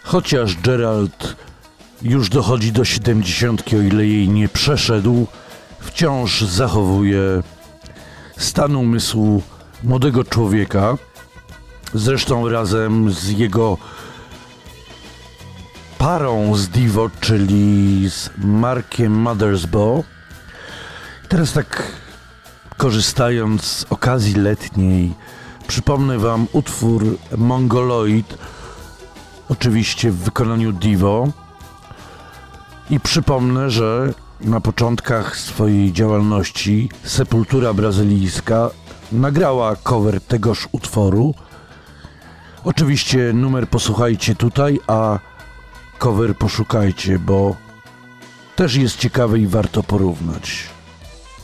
Chociaż Gerald już dochodzi do 70, o ile jej nie przeszedł, wciąż zachowuje stan umysłu młodego człowieka, zresztą razem z jego parą z Divo, czyli z Markiem Mothersbaugh. Teraz tak korzystając z okazji letniej, przypomnę wam utwór Mongoloid, oczywiście w wykonaniu Divo, i przypomnę, że na początkach swojej działalności Sepultura brazylijska nagrała cover tegoż utworu. Oczywiście numer posłuchajcie tutaj, a cover poszukajcie, bo też jest ciekawy i warto porównać.